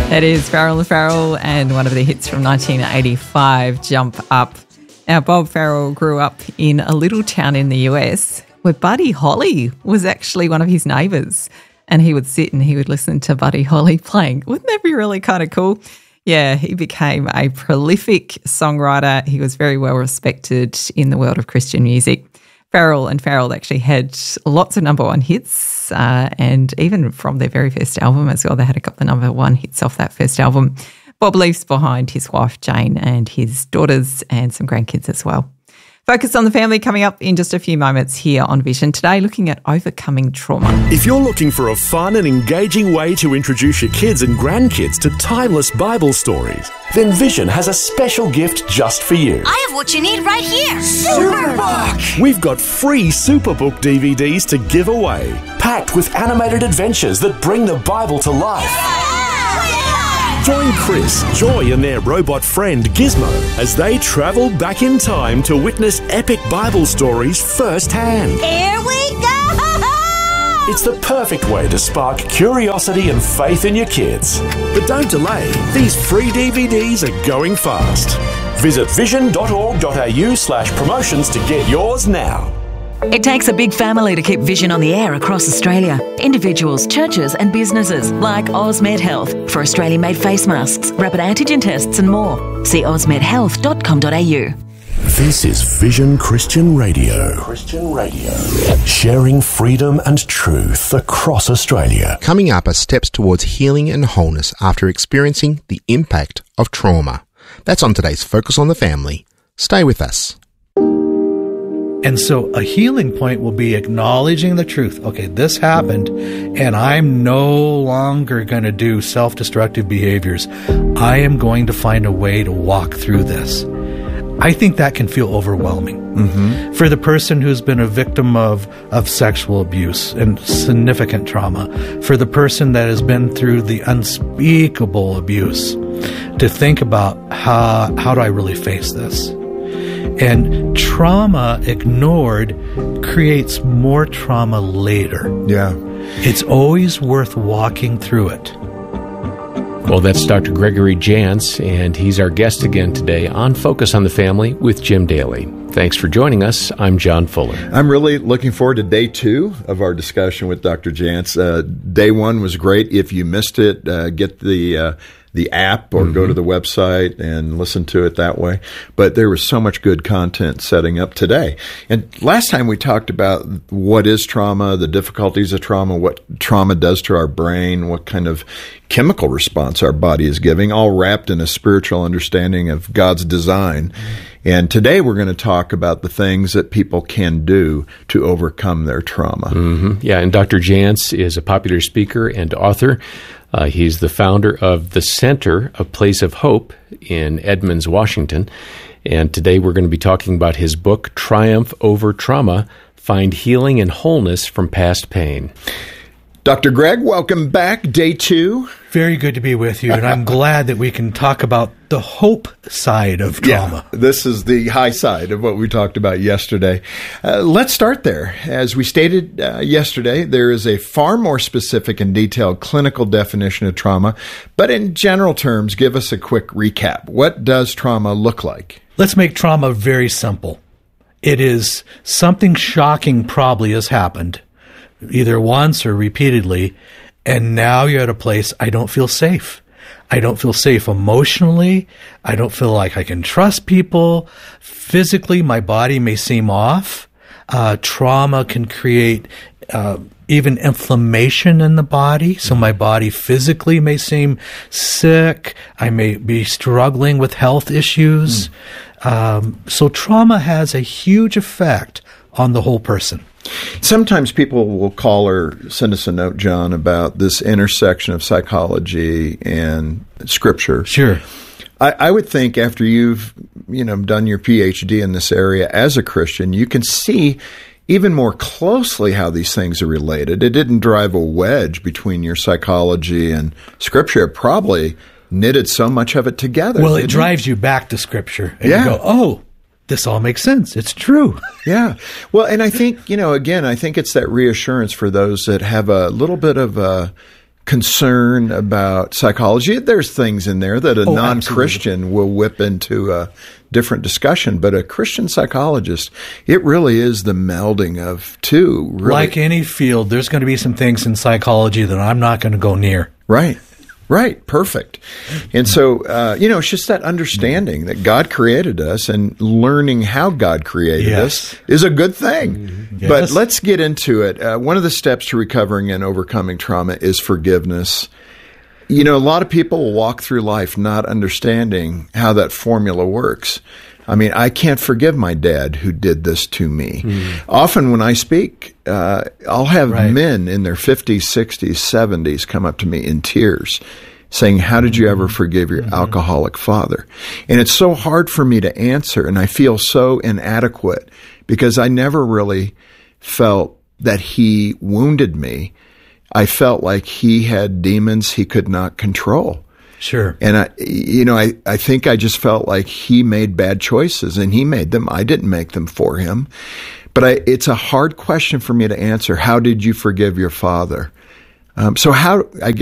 That is Farrell and Farrell and one of the hits from 1985, Jump Up. Now, Bob Farrell grew up in a little town in the US where Buddy Holly was actually one of his neighbours, and he would sit and he would listen to Buddy Holly playing. Wouldn't that be really kind of cool? Yeah, he became a prolific songwriter. He was very well respected in the world of Christian music. Farrell and Farrell actually had lots of number one hits, and even from their very first album as well, they had a couple of number one hits off that first album. Bob leaves behind his wife Jane and his daughters and some grandkids as well. Focus on the family coming up in just a few moments here on Vision. Today, looking at overcoming trauma. If you're looking for a fun and engaging way to introduce your kids and grandkids to timeless Bible stories, then Vision has a special gift just for you. I have what you need right here. Superbook! We've got free Superbook DVDs to give away, packed with animated adventures that bring the Bible to life. Join Chris, Joy and their robot friend Gizmo as they travel back in time to witness epic Bible stories firsthand. Here we go! It's the perfect way to spark curiosity and faith in your kids. But don't delay, these free DVDs are going fast. Visit vision.org.au/promotions to get yours now. It takes a big family to keep Vision on the air across Australia. Individuals, churches and businesses like Ozmed Health for Australian-made face masks, rapid antigen tests and more. See ozmedhealth.com.au. This is Vision Christian Radio. Sharing freedom and truth across Australia. Coming up are steps towards healing and wholeness after experiencing the impact of trauma. That's on today's Focus on the Family. Stay with us. And so a healing point will be acknowledging the truth. Okay, this happened, and I'm no longer going to do self-destructive behaviors. I am going to find a way to walk through this. I think that can feel overwhelming. Mm-hmm. For the person who's been a victim of sexual abuse and significant trauma, for the person that has been through the unspeakable abuse, to think about how do I really face this? And trauma ignored creates more trauma later. Yeah. It's always worth walking through it. Well, that's Dr. Gregory Jantz, and he's our guest again today on Focus on the Family with Jim Daly. Thanks for joining us. I'm John Fuller. I'm really looking forward to day 2 of our discussion with Dr. Jantz. Day 1 was great. If you missed it, get the app or go to the website and listen to it that way. But there was so much good content setting up today. And last time we talked about what is trauma, the difficulties of trauma, what trauma does to our brain, what kind of chemical response our body is giving, all wrapped in a spiritual understanding of God's design. And today we're going to talk about the things that people can do to overcome their trauma. Mm-hmm. Yeah, and Dr. Jantz is a popular speaker and author. He's the founder of the Center, A Place of Hope in Edmonds, Washington. And today we're going to be talking about his book, Triumph Over Trauma, Find Healing and Wholeness from Past Pain. Dr. Greg, welcome back. Day 2. Very good to be with you, and I'm glad that we can talk about the hope side of trauma. Yeah, this is the high side of what we talked about yesterday. Let's start there. As we stated yesterday, there is a far more specific and detailed clinical definition of trauma, but in general terms, give us a quick recap. What does trauma look like? Let's make trauma very simple. It is something shocking probably has happened, either once or repeatedly, and now you're at a place I don't feel safe. I don't feel safe emotionally. I don't feel like I can trust people. Physically, my body may seem off. Trauma can create even inflammation in the body, so my body physically may seem sick. I may be struggling with health issues. So trauma has a huge effect on the whole person. Sometimes people will call or send us a note, John, about this intersection of psychology and Scripture. Sure. I would think after you've done your PhD in this area as a Christian, you can see even more closely how these things are related. It didn't drive a wedge between your psychology and Scripture. It probably knitted so much of it together. Well, it drives you back to Scripture. And you go, oh, this all makes sense. It's true. Yeah. Well, and I think, again, I think it's that reassurance for those that have a little bit of a concern about psychology. There's things in there that a non-Christian will whip into a different discussion, but a Christian psychologist, it really is the melding of two. Really. Like any field, there's going to be some things in psychology that I'm not going to go near. Right. Right. Perfect. And so, it's just that understanding that God created us and learning how God created us is a good thing. Yes. But let's get into it. One of the steps to recovering and overcoming trauma is forgiveness. A lot of people will walk through life not understanding how that formula works. I mean, I can't forgive my dad who did this to me. Often when I speak, I'll have men in their 50s, 60s, 70s come up to me in tears saying, how did you ever forgive your alcoholic father? And it's so hard for me to answer, and I feel so inadequate because I never really felt that he wounded me. I felt like he had demons he could not control. Sure. And I think I just felt like he made bad choices, and he made them. I didn't make them for him. But it's a hard question for me to answer. How did you forgive your father? So how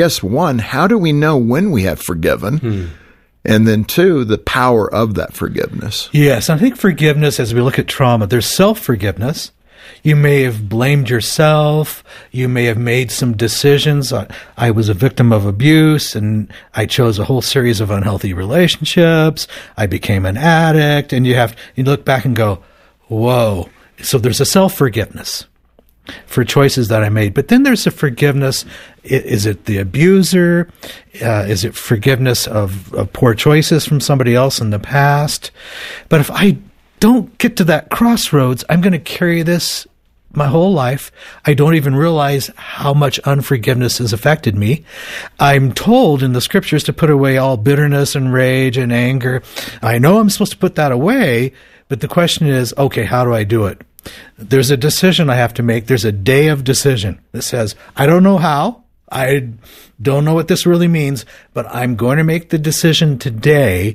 do we know when we have forgiven? And then two, the power of that forgiveness. Yes. I think forgiveness, as we look at trauma, there's self-forgiveness. You may have blamed yourself. You may have made some decisions. I was a victim of abuse, and I chose a whole series of unhealthy relationships. I became an addict, and you look back and go, whoa. So there's a self-forgiveness for choices that I made. But then there's a forgiveness. Is it the abuser? Is it forgiveness of poor choices from somebody else in the past? But if I don't get to that crossroads, I'm going to carry this my whole life. I don't even realize how much unforgiveness has affected me. I'm told in the scriptures to put away all bitterness and rage and anger. I know I'm supposed to put that away, but the question is, okay, how do I do it? There's a decision I have to make. There's a day of decision that says, I don't know how. I don't know what this really means, but I'm going to make the decision today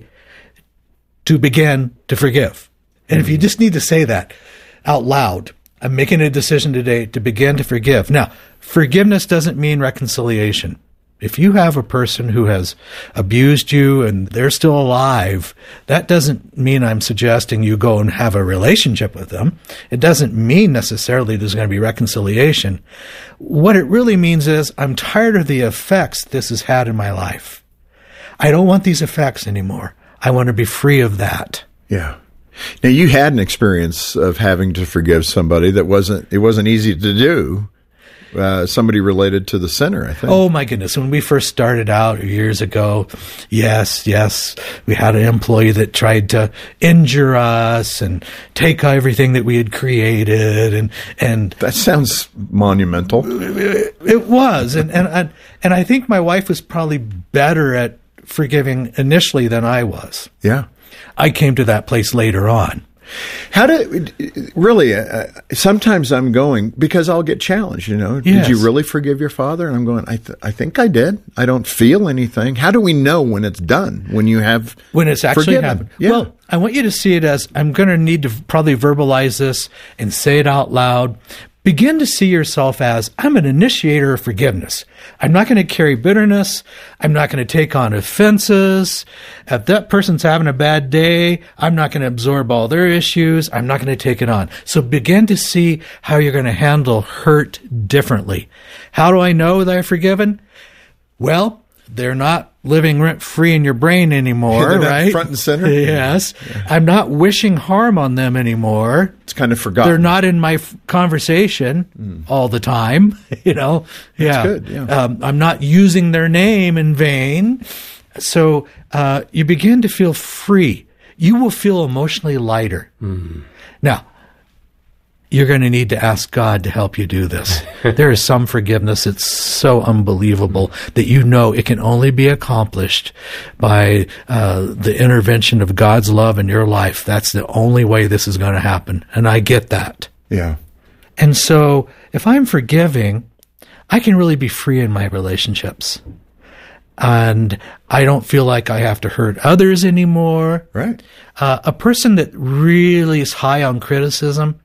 to begin to forgive. And if you just need to say that out loud, I'm making a decision today to begin to forgive. Now, forgiveness doesn't mean reconciliation. If you have a person who has abused you and they're still alive, that doesn't mean I'm suggesting you go and have a relationship with them. It doesn't mean necessarily there's going to be reconciliation. What it really means is I'm tired of the effects this has had in my life. I don't want these effects anymore. I want to be free of that. Yeah. Now, you had an experience of having to forgive somebody that wasn't easy to do. Somebody related to the center, I think. Oh, my goodness. When we first started out years ago, yes, we had an employee that tried to injure us and take everything that we had created. And that sounds monumental. It was. And I think my wife was probably better at forgiving initially than I was. Yeah. I came to that place later on. Sometimes I'm going, because I'll get challenged, Yes. Did you really forgive your father? And I'm going, I think I did. I don't feel anything. How do we know when it's done, when it's actually forgiven? happened? Yeah. Well, I want you to see it as, I'm going to need to probably verbalize this and say it out loud. Begin to see yourself as, I'm an initiator of forgiveness. I'm not going to carry bitterness. I'm not going to take on offenses. If that person's having a bad day, I'm not going to absorb all their issues. I'm not going to take it on. So begin to see how you're going to handle hurt differently. How do I know that I've forgiven? Well, they're not living rent-free in your brain anymore, they're not right? Front and center? Yes. Yeah. I'm not wishing harm on them anymore. It's kind of forgotten. They're not in my conversation all the time, Yeah. That's good, yeah. I'm not using their name in vain. So you begin to feel free. You will feel emotionally lighter. Now, you're going to need to ask God to help you do this. There is some forgiveness that's so unbelievable that it can only be accomplished by the intervention of God's love in your life. That's the only way this is going to happen. And I get that. Yeah. And so if I'm forgiving, I can really be free in my relationships. And I don't feel like I have to hurt others anymore. Right. A person that really is high on criticism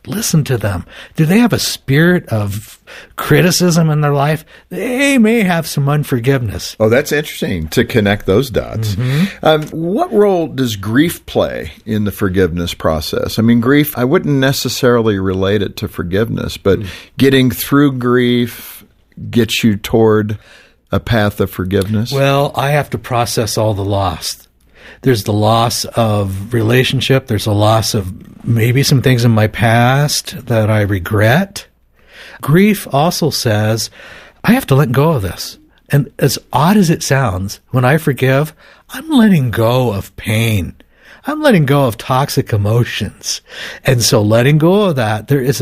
Listen to them. Do they have a spirit of criticism in their life? They may have some unforgiveness. Oh, that's interesting to connect those dots. What role does grief play in the forgiveness process? I mean, grief, I wouldn't necessarily relate it to forgiveness, but getting through grief gets you toward a path of forgiveness? Well, I have to process all the loss. There's the loss of relationship. There's a loss of maybe some things in my past that I regret. Grief also says, I have to let go of this. And as odd as it sounds, when I forgive, I'm letting go of pain. I'm letting go of toxic emotions. And so letting go of that, there's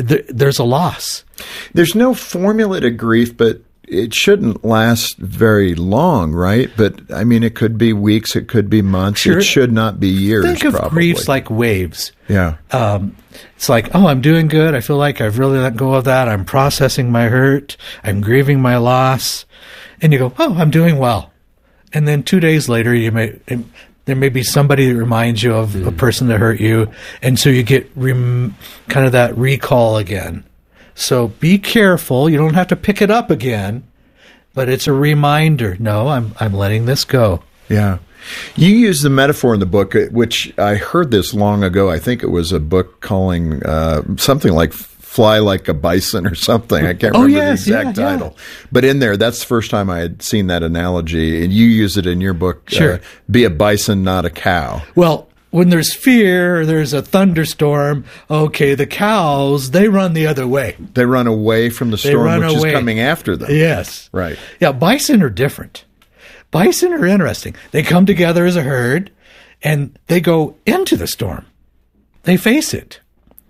a loss. There's no formula to grief, but it shouldn't last very long, right? But, I mean, it could be weeks, it could be months. Sure. It should not be years, Think of probably. Griefs like waves. Yeah. It's like, oh, I'm doing good. I feel like I've really let go of that. I'm processing my hurt. I'm grieving my loss. And you go, oh, I'm doing well. And then 2 days later, there may be somebody that reminds you of a person that hurt you. And so you get kind of that recall again. So be careful. You don't have to pick it up again, but it's a reminder. No, I'm letting this go. Yeah. You use the metaphor in the book, which I heard this long ago. I think it was a book calling something like Fly Like a Bison or something. I can't remember the exact title. But in there, that's the first time I had seen that analogy. And you use it in your book. Sure. Be a bison, not a cow. Well, when there's fear, there's a thunderstorm, okay, the cows, they run the other way. They run away from the storm, which is coming after them. Yes. Right. Yeah, bison are different. Bison are interesting. They come together as a herd, and they go into the storm. They face it.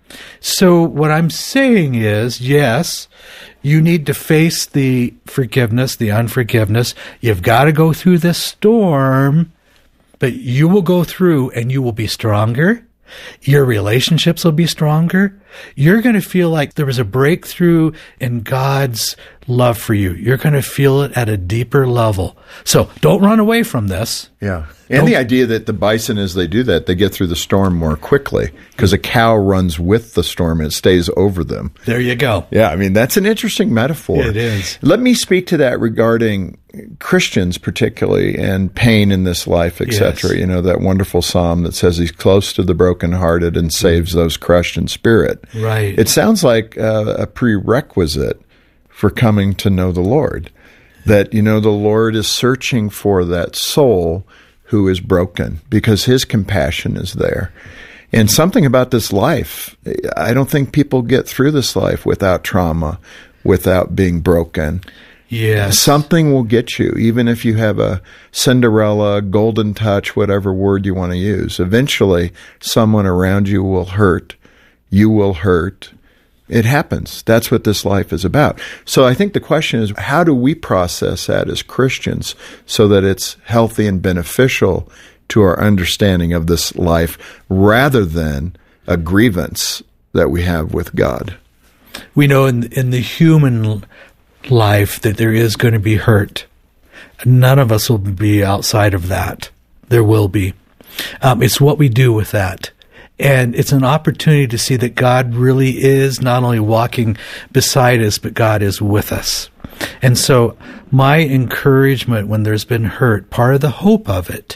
So what I'm saying is, yes, you need to face the forgiveness, the unforgiveness. You've got to go through this storm. But you will go through and you will be stronger. Your relationships will be stronger. You're going to feel like there was a breakthrough in God's love for you. You're going to feel it at a deeper level. So don't run away from this. Yeah. And the idea that the bison, as they do that, they get through the storm more quickly because a cow runs with the storm and it stays over them. There you go. Yeah, I mean, that's an interesting metaphor. It is. Let me speak to that regarding Christians particularly and pain in this life, etc. Yes. You know, that wonderful psalm that says he's close to the brokenhearted and saves those crushed in spirit. Right. It sounds like a prerequisite for coming to know the Lord. That, you know, the Lord is searching for that soul who is broken because his compassion is there. And something about this life, I don't think people get through this life without trauma, without being broken. Yes. Something will get you, even if you have a Cinderella, golden touch, whatever word you want to use. Eventually, someone around you will hurt. You will hurt. It happens. That's what this life is about. So I think the question is, how do we process that as Christians so that it's healthy and beneficial to our understanding of this life rather than a grievance that we have with God? We know in the human life that there is going to be hurt. None of us will be outside of that. There will be. It's what we do with that. And it's an opportunity to see that God really is not only walking beside us, but God is with us. And so my encouragement when there's been hurt, part of the hope of it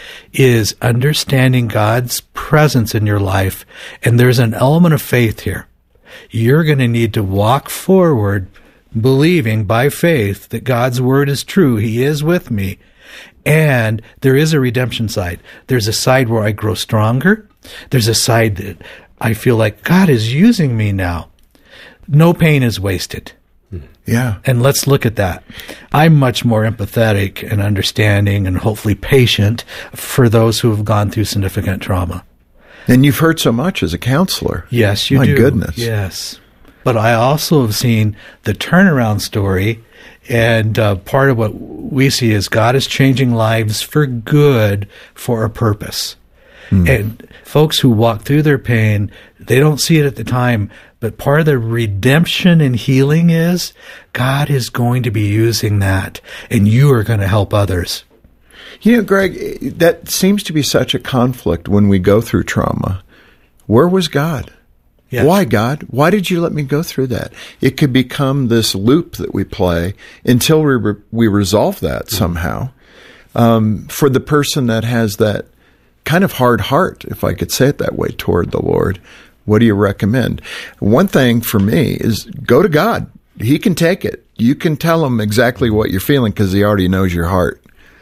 is understanding God's presence in your life. And there's an element of faith here. You're going to need to walk forward believing by faith that God's word is true. He is with me. And there is a redemption side. There's a side where I grow stronger. There's a side that I feel like God is using me now. No pain is wasted. Yeah. And let's look at that. I'm much more empathetic and understanding and hopefully patient for those who have gone through significant trauma. And you've heard so much as a counselor. Yes, you do. My goodness. Yes. But I also have seen the turnaround story, and part of what we see is God is changing lives for good for a purpose. And folks who walk through their pain, they don't see it at the time, but part of the redemption and healing is God is going to be using that, and you are going to help others. You know, Greg, that seems to be such a conflict when we go through trauma. Where was God? Yeah. Why, God? Why did you let me go through that? It could become this loop that we play until we resolve that somehow. For the person that has that kind of hard heart, if I could say it that way, toward the Lord, what do you recommend? One thing for me is go to God. He can take it. You can tell him exactly what you're feeling because he already knows your heart.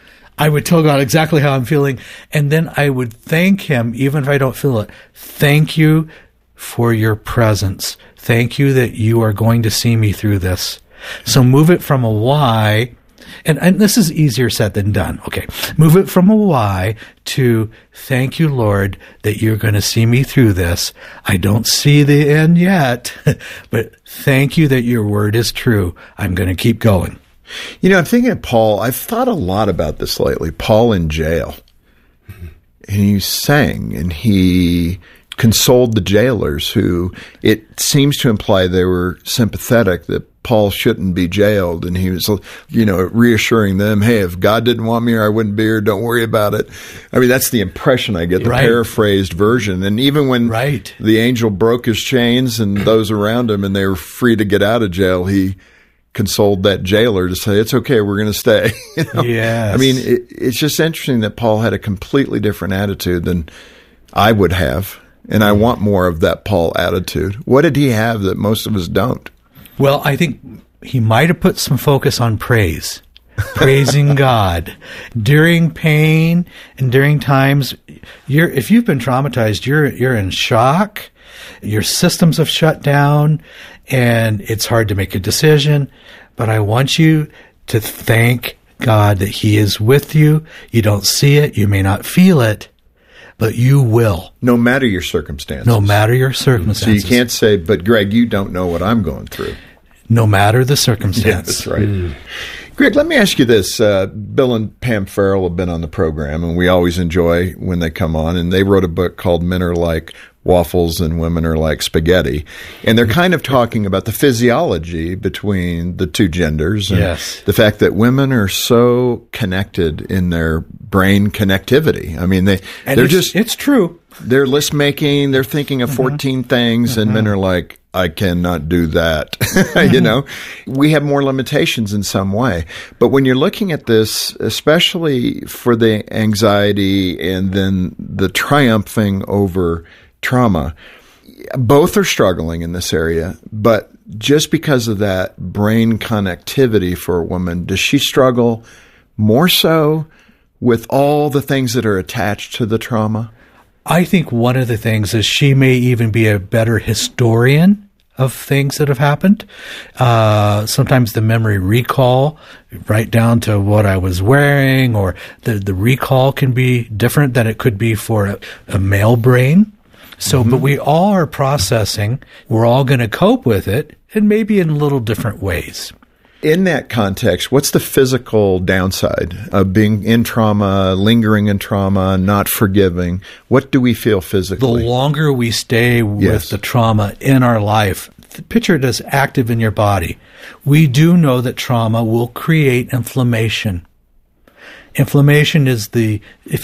I would tell God exactly how I'm feeling, and then I would thank him, even if I don't feel it. Thank you for your presence. Thank you that you are going to see me through this. So move it from a why, and this is easier said than done. Okay. Move it from a why to thank you, Lord, that you're going to see me through this. I don't see the end yet, but thank you that your word is true. I'm going to keep going. You know, I'm thinking of Paul. I've thought a lot about this lately. Paul in jail. And he sang and he consoled the jailers who it seems to imply they were sympathetic that Paul shouldn't be jailed. And he was, reassuring them, hey, if God didn't want me here, I wouldn't be here. Don't worry about it. I mean, that's the impression I get, the paraphrased version. And even when the angel broke his chains and those around him and they were free to get out of jail, he consoled that jailer to say, it's okay, we're going to stay. Yes. I mean, it's just interesting that Paul had a completely different attitude than I would have. And I want more of that Paul attitude. What did he have that most of us don't? Well, I think he might have put some focus on praise, praising God during pain and during times. If you've been traumatized, you're in shock. Your systems have shut down, and it's hard to make a decision. But I want you to thank God that He is with you. You don't see it, you may not feel it, but you will. No matter your circumstances. No matter your circumstances. So you can't say, but Greg, you don't know what I'm going through. No matter the circumstance. Yeah, that's right. Greg, let me ask you this. Bill and Pam Farrell have been on the program, and we always enjoy when they come on. And they wrote a book called Men Are Like Waffles and Women Are Like Spaghetti. And they're kind of talking about the physiology between the two genders. And the fact that women are so connected in their brain connectivity. I mean, it's true. They're list making, they're thinking of 14 things, and men are like, I cannot do that. We have more limitations in some way. But when you're looking at this, especially for the anxiety and then the triumphing over trauma, both are struggling in this area. But just because of that brain connectivity for a woman, does she struggle more so with all the things that are attached to the trauma? I think one of the things is she may even be a better historian of things that have happened. Sometimes the memory recall, right down to what I was wearing, or the recall can be different than it could be for a male brain. So, but we all are processing. We're all going to cope with it, and maybe in little different ways. In that context, what's the physical downside of being in trauma, lingering in trauma, not forgiving? What do we feel physically? The longer we stay with the trauma in our life, picture it as active in your body. We do know that trauma will create inflammation. Inflammation is the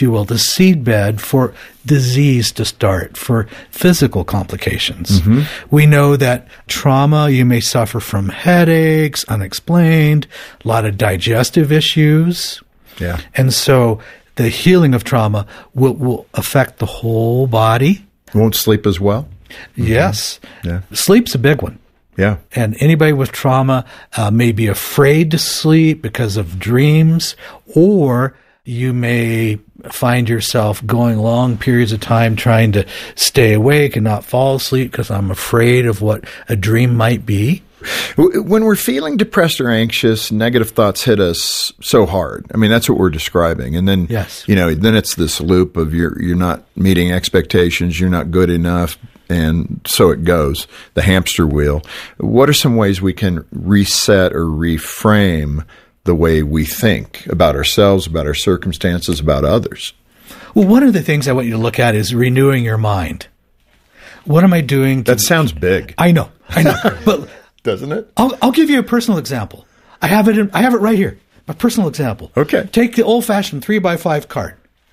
seedbed for disease to start, for physical complications. We know that trauma, you may suffer from headaches, unexplained, a lot of digestive issues. Yeah. And so the healing of trauma will affect the whole body. Won't sleep as well? Yes. Yeah. Sleep's a big one. Yeah. And anybody with trauma may be afraid to sleep because of dreams, or you may find yourself going long periods of time trying to stay awake and not fall asleep because I'm afraid of what a dream might be. When we're feeling depressed or anxious, negative thoughts hit us so hard. I mean, that's what we're describing. And then, then it's this loop of you're not meeting expectations, you're not good enough. And so it goes, the hamster wheel. What are some ways we can reset or reframe the way we think about ourselves, about our circumstances, about others? Well, one of the things I want you to look at is renewing your mind. What am I doing? That sounds big. I know. But doesn't it? I'll give you a personal example. I have it right here. My personal example. Okay. Take the old-fashioned 3x5 card.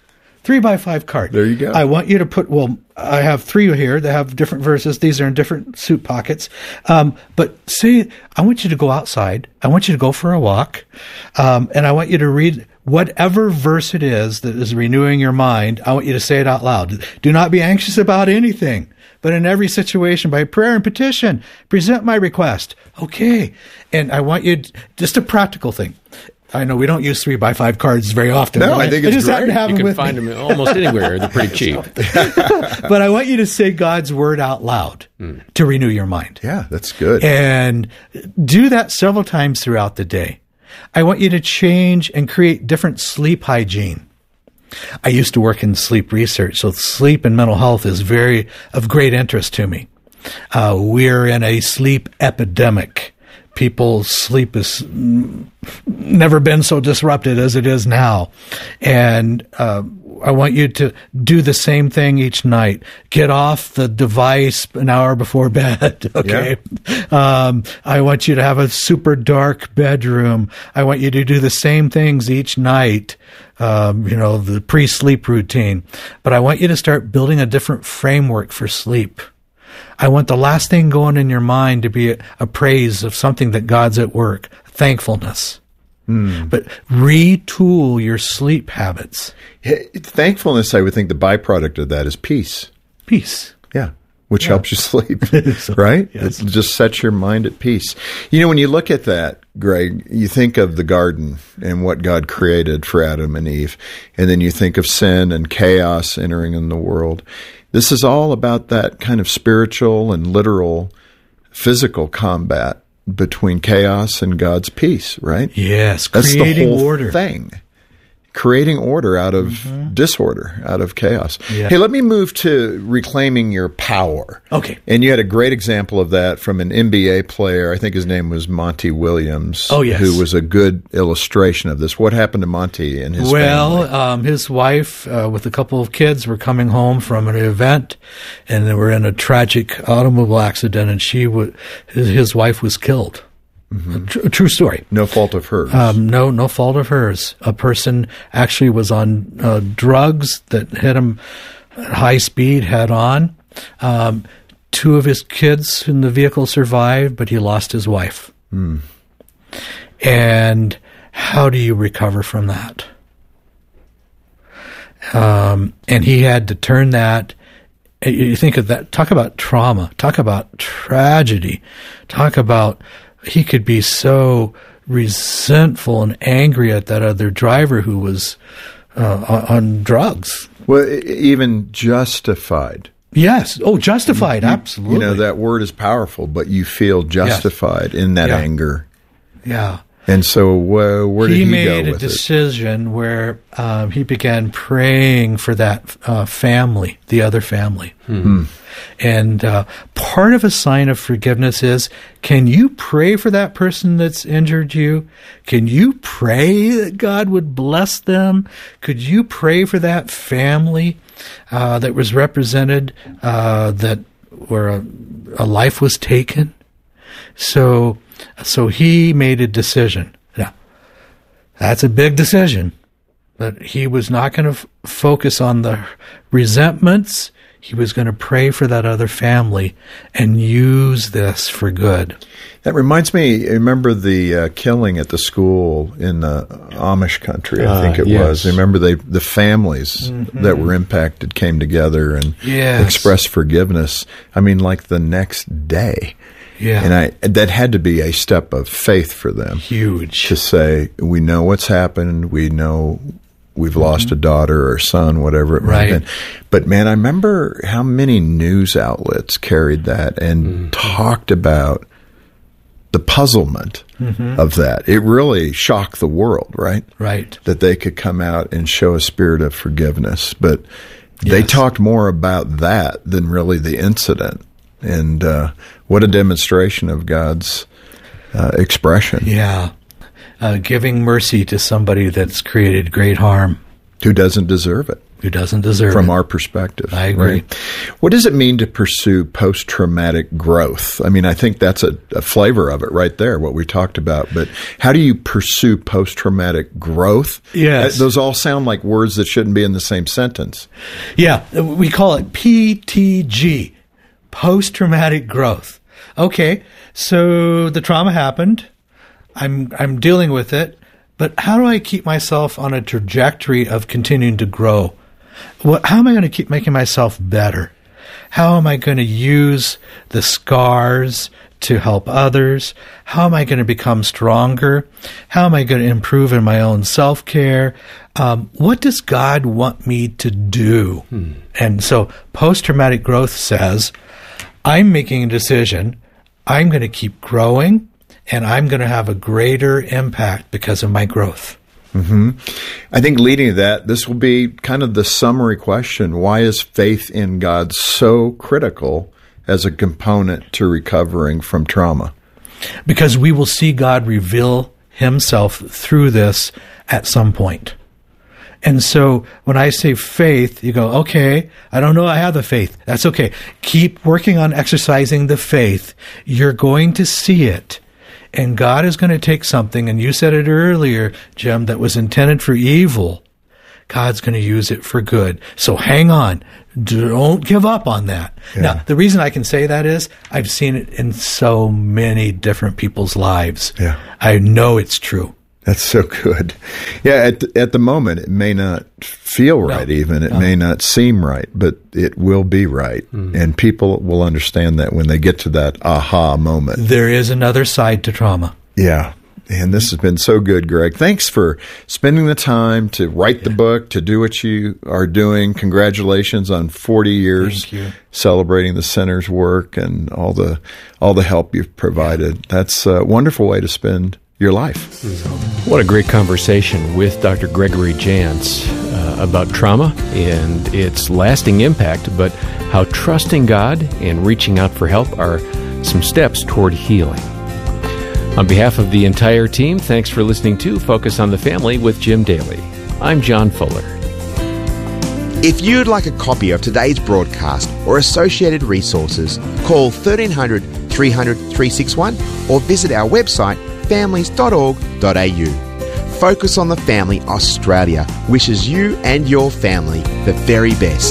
3x5 card. There you go. I want you to put, I have 3 here that have different verses. These are in different suit pockets. But say, I want you to go outside. I want you to go for a walk. And I want you to read whatever verse it is that is renewing your mind. I want you to say it out loud. Do not be anxious about anything, but in every situation, by prayer and petition, present my request. Okay. And I want you, just a practical thing. I know we don't use 3x5 cards very often. No, I think it's just happen to have You them can with find me. them almost anywhere. They're pretty cheap. But I want you to say God's word out loud to renew your mind. Yeah, that's good. And do that several times throughout the day. I want you to change and create different sleep hygiene. I used to work in sleep research, so sleep and mental health is very of great interest to me. We're in a sleep epidemic. People's sleep has never been so disrupted as it is now. And I want you to do the same thing each night. Get off the device an hour before bed, okay? Yeah. I want you to have a super dark bedroom. I want you to do the same things each night, the pre-sleep routine. But I want you to start building a different framework for sleep. I want the last thing going in your mind to be a praise of something that God's at work, thankfulness. But retool your sleep habits. Thankfulness, I would think the byproduct of that is peace. Peace. Yeah. Which helps you sleep, right? Yes. It just sets your mind at peace. When you look at that, Greg, you think of the garden and what God created for Adam and Eve. And then you think of sin and chaos entering in the world. This is all about that kind of spiritual and literal physical combat between chaos and God's peace, right? Yes, that's creating the whole order. thing. Creating order out of disorder, out of chaos. Yeah. Hey, let me move to reclaiming your power. Okay. And you had a great example of that from an NBA player. I think his name was Monty Williams. Oh, yes. Who was a good illustration of this. What happened to Monty and his family? His wife with a couple of kids were coming home from an event, and they were in a tragic automobile accident, and his wife was killed. A true story. No fault of hers. No fault of hers. A person actually was on drugs that hit him at high speed head on. 2 of his kids in the vehicle survived, but he lost his wife. And how do you recover from that? And he had to turn that. You think of that. Talk about trauma. Talk about tragedy. Talk about he could be so resentful and angry at that other driver who was on drugs. Well, even justified. Yes. Oh, justified. Absolutely. That word is powerful, but you feel justified in that anger. Yeah. And so where did he go with it? He made a decision where he began praying for that family, the other family. And part of a sign of forgiveness is, can you pray for that person that's injured you? Can you pray that God would bless them? Could you pray for that family that was represented, where a life was taken? So he made a decision. Now, that's a big decision, but he was not going to focus on the resentments. He was going to pray for that other family and use this for good. That reminds me, remember the killing at the school in the Amish country, I think it was. Remember the families that were impacted came together and expressed forgiveness. I mean, like the next day. Yeah. And that had to be a step of faith for them. Huge. To say, we know what's happened. We know we've lost a daughter or son, whatever it might have been. But man, I remember how many news outlets carried that and talked about the puzzlement of that. It really shocked the world, right? Right. That they could come out and show a spirit of forgiveness. But they talked more about that than really the incident. And what a demonstration of God's expression. Yeah. Giving mercy to somebody that's created great harm. Who doesn't deserve it. who doesn't deserve from it. our perspective. I agree. Right? What does it mean to pursue post-traumatic growth? I mean, I think that's a flavor of it right there, what we talked about. But how do you pursue post-traumatic growth? Yes. Those all sound like words that shouldn't be in the same sentence. Yeah, we call it PTG, post-traumatic growth. Okay, so the trauma happened. I'm dealing with it. But how do I keep myself on a trajectory of continuing to grow? How am I going to keep making myself better? How am I going to use the scars to help others? How am I going to become stronger? How am I going to improve in my own self-care? What does God want me to do? And so post-traumatic growth says, I'm making a decision. I'm going to keep growing. And I'm going to have a greater impact because of my growth. Mm-hmm. I think leading to that, this will be kind of the summary question. Why is faith in God so critical as a component to recovering from trauma? Because we will see God reveal himself through this at some point. And so when I say faith, you go, okay, I don't know I have the faith. That's okay. Keep working on exercising the faith. You're going to see it. And God is going to take something, and you said it earlier, Jim, that was intended for evil. God's going to use it for good. So hang on. Don't give up on that. Yeah. Now, the reason I can say that is I've seen it in so many different people's lives. Yeah. I know it's true. That's so good. Yeah, at the moment, it may not feel right even. It may not seem right, but it will be right. And people will understand that when they get to that aha moment. There is another side to trauma. Yeah. And this has been so good, Greg. Thanks for spending the time to write the book, to do what you are doing. Congratulations on 40 years celebrating the center's work and all the help you've provided. That's a wonderful way to spend your life. What a great conversation with Dr. Gregory Jantz about trauma and its lasting impact, but how trusting God and reaching out for help are some steps toward healing. On behalf of the entire team, thanks for listening to Focus on the Family with Jim Daly. I'm John Fuller. If you'd like a copy of today's broadcast or associated resources, call 1300 300 361 or visit our website families.org.au. Focus on the Family Australia wishes you and your family the very best.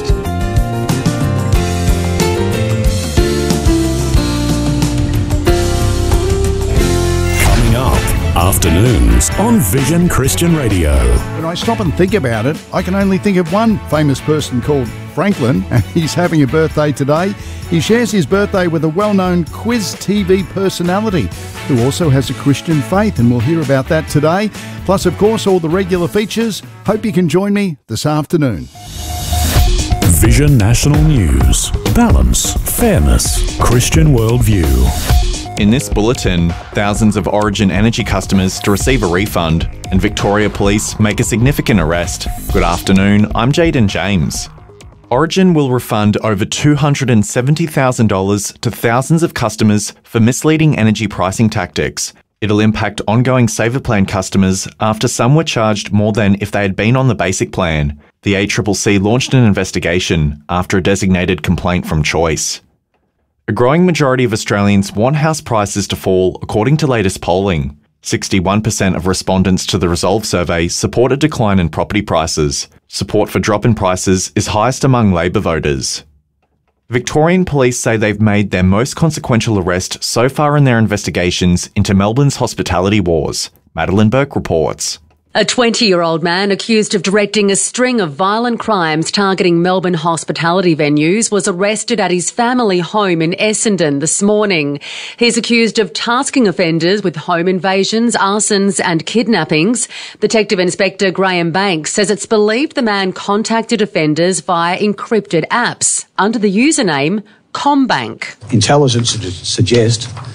Coming up, afternoons on Vision Christian Radio. When I stop and think about it, I can only think of one famous person called Franklin, and he's having a birthday today. He shares his birthday with a well-known quiz TV personality who also has a Christian faith, and we'll hear about that today. Plus, of course, all the regular features. Hope you can join me this afternoon. Vision National News. Balance, fairness, Christian worldview. In this bulletin, thousands of Origin Energy customers to receive a refund, and Victoria Police make a significant arrest. Good afternoon, I'm Jaden James. Origin will refund over $270,000 to thousands of customers for misleading energy pricing tactics. It'll impact ongoing Saver Plan customers after some were charged more than if they had been on the basic plan. The ACCC launched an investigation after a designated complaint from Choice. A growing majority of Australians want house prices to fall according to latest polling. 61% of respondents to the Resolve survey support a decline in property prices. Support for drop in prices is highest among Labor voters. Victorian police say they've made their most consequential arrest so far in their investigations into Melbourne's hospitality wars. Madeline Burke reports. A 20-year-old man accused of directing a string of violent crimes targeting Melbourne hospitality venues was arrested at his family home in Essendon this morning. He's accused of tasking offenders with home invasions, arsons and kidnappings. Detective Inspector Graham Banks says it's believed the man contacted offenders via encrypted apps under the username CommBank. Intelligence would suggest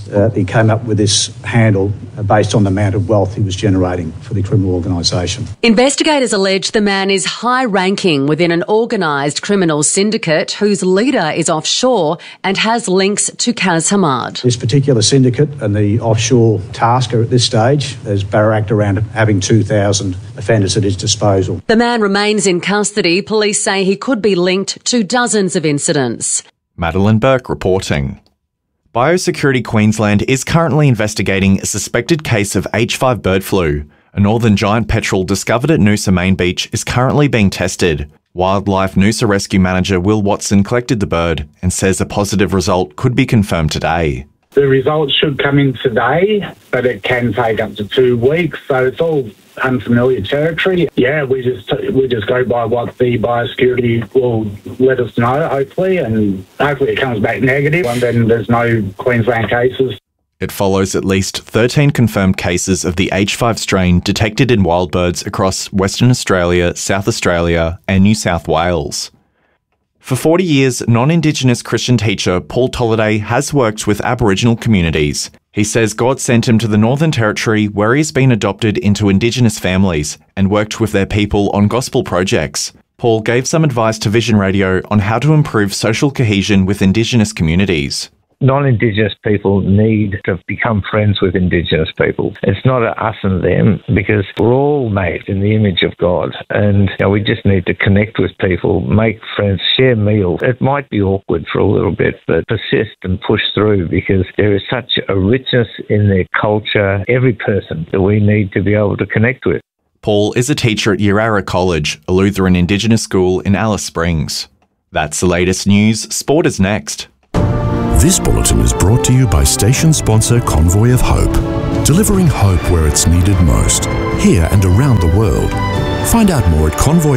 he came up with this handle based on the amount of wealth he was generating for the criminal organisation. Investigators allege the man is high-ranking within an organised criminal syndicate whose leader is offshore and has links to Kaz Hamad. This particular syndicate and the offshore tasker at this stage has barracked around having 2,000 offenders at his disposal. The man remains in custody. Police say he could be linked to dozens of incidents. Madeline Burke reporting. Biosecurity Queensland is currently investigating a suspected case of H5 bird flu. A northern giant petrel discovered at Noosa Main Beach is currently being tested. Wildlife Noosa Rescue Manager Will Watson collected the bird and says a positive result could be confirmed today. The results should come in today, but it can take up to 2 weeks, so it's all unfamiliar territory. Yeah, we just go by what the biosecurity will let us know, hopefully, and hopefully it comes back negative, and then there's no Queensland cases. It follows at least 13 confirmed cases of the H5 strain detected in wild birds across Western Australia, South Australia and New South Wales. For 40 years, non-Indigenous Christian teacher Paul Tolliday has worked with Aboriginal communities. He says God sent him to the Northern Territory where he's been adopted into Indigenous families and worked with their people on gospel projects. Paul gave some advice to Vision Radio on how to improve social cohesion with Indigenous communities. Non-Indigenous people need to become friends with Indigenous people. It's not a us and them, because we're all made in the image of God, and we just need to connect with people, make friends, share meals. It might be awkward for a little bit, but persist and push through, because there is such a richness in their culture, every person, that we need to be able to connect with. Paul is a teacher at Yarra College, a Lutheran Indigenous school in Alice Springs. That's the latest news. Sport is next. This bulletin is brought to you by station sponsor Convoy of Hope, delivering hope where it's needed most, here and around the world. Find out more at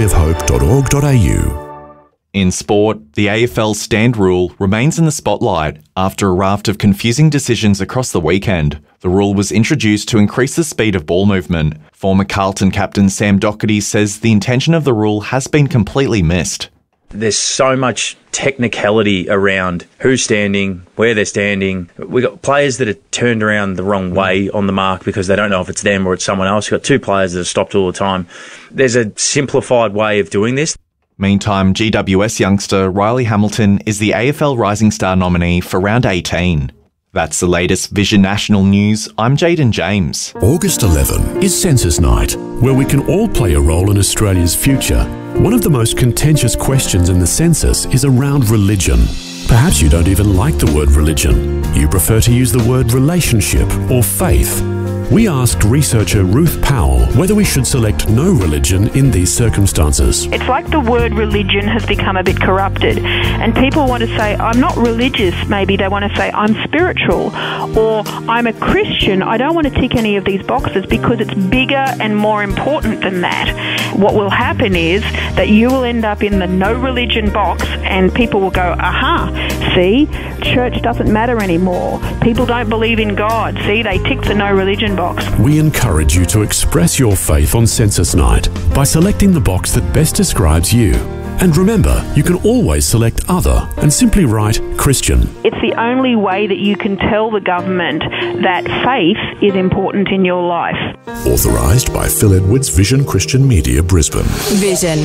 convoyofhope.org.au. In sport, the AFL stand rule remains in the spotlight after a raft of confusing decisions across the weekend. The rule was introduced to increase the speed of ball movement. Former Carlton captain Sam Docherty says the intention of the rule has been completely missed. There's so much technicality around who's standing, where they're standing. We've got players that are turned around the wrong way on the mark because they don't know if it's them or it's someone else. We've got 2 players that are stopped all the time. There's a simplified way of doing this. Meantime, GWS youngster Riley Hamilton is the AFL Rising Star nominee for round 18. That's the latest Vision National News. I'm Jaden James. August 11 is Census Night, where we can all play a role in Australia's future. One of the most contentious questions in the census is around religion. Perhaps you don't even like the word religion. You prefer to use the word relationship or faith. We asked researcher Ruth Powell whether we should select no religion in these circumstances. It's like the word religion has become a bit corrupted, and people want to say, I'm not religious. Maybe they want to say, I'm spiritual, or I'm a Christian. I don't want to tick any of these boxes because it's bigger and more important than that. What will happen is that you will end up in the no religion box, and people will go, aha, see, church doesn't matter anymore. People don't believe in God. See, they tick the no religion box. We encourage you to express your faith on Census Night by selecting the box that best describes you. And remember, you can always select Other and simply write Christian. It's the only way that you can tell the government that faith is important in your life. Authorised by Phil Edwards, Vision Christian Media, Brisbane. Vision.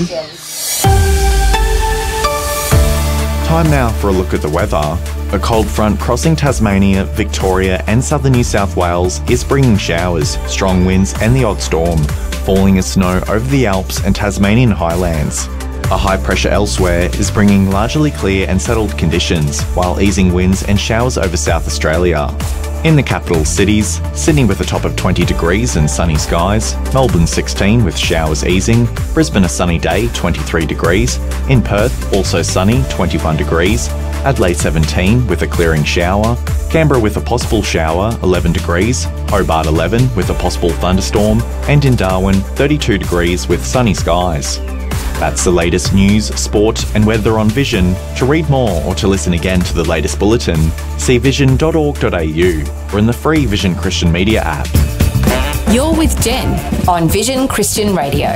Time now for a look at the weather. A cold front crossing Tasmania, Victoria and southern New South Wales is bringing showers, strong winds and the odd storm, falling as snow over the Alps and Tasmanian highlands. A high pressure elsewhere is bringing largely clear and settled conditions, while easing winds and showers over South Australia. In the capital cities, Sydney with a top of 20 degrees and sunny skies, Melbourne 16 with showers easing, Brisbane a sunny day, 23 degrees, in Perth also sunny, 21 degrees, Adelaide 17 with a clearing shower, Canberra with a possible shower, 11 degrees, Hobart 11 with a possible thunderstorm, and in Darwin 32 degrees with sunny skies. That's the latest news, sport and weather on Vision. To read more or to listen again to the latest bulletin, see vision.org.au or in the free Vision Christian Media app. You're with Jen on Vision Christian Radio.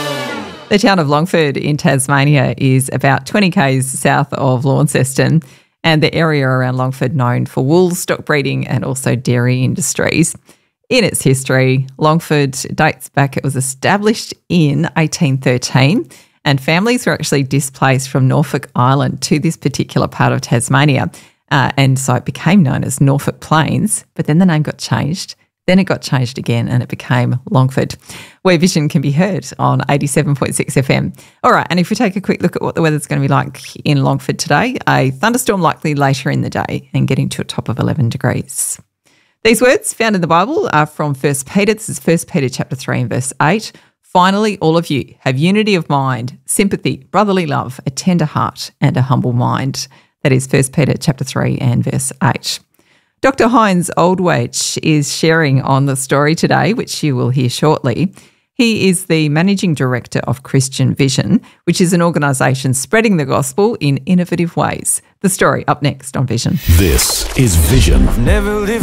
The town of Longford in Tasmania is about 20 k's south of Launceston, and the area around Longford known for wool, stock breeding and also dairy industries. In its history, Longford dates back, it was established in 1813, and families were actually displaced from Norfolk Island to this particular part of Tasmania. And so it became known as Norfolk Plains, but then the name got changed. Then it got changed again and it became Longford, where Vision can be heard on 87.6 FM. All right, and if we take a quick look at what the weather's going to be like in Longford today, a thunderstorm likely later in the day and getting to a top of 11 degrees. These words found in the Bible are from 1 Peter. This is 1 Peter chapter 3 and verse 8. Finally, all of you have unity of mind, sympathy, brotherly love, a tender heart and a humble mind. That is 1 Peter chapter 3 and verse 8. Dr. Heinz Oldwage is sharing on the story today, which you will hear shortly. He is the Managing Director of Christian Vision, which is an organisation spreading the gospel in innovative ways. The story up next on Vision. This is Vision.